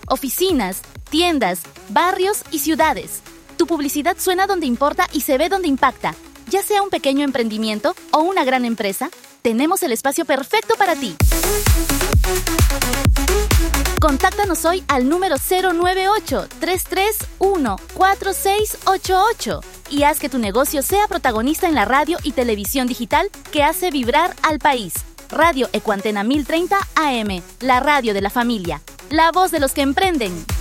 oficinas, tiendas, barrios y ciudades. Tu publicidad suena donde importa y se ve donde impacta. Ya sea un pequeño emprendimiento o una gran empresa, tenemos el espacio perfecto para ti. Contáctanos hoy al número 098-331-4688 y haz que tu negocio sea protagonista en la radio y televisión digital que hace vibrar al país. Radio Ecuantena 1030 AM, la radio de la familia, la voz de los que emprenden.